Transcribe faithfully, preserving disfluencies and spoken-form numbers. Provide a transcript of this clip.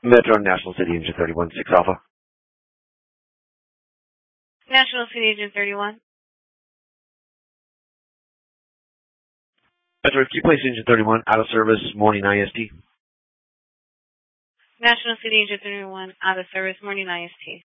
Metro National City Engine thirty-one, six Alpha. National City Engine thirty-one. Metro, can you place Engine thirty-one out of service, morning I S T? National City Engine thirty-one, out of service, morning I S T.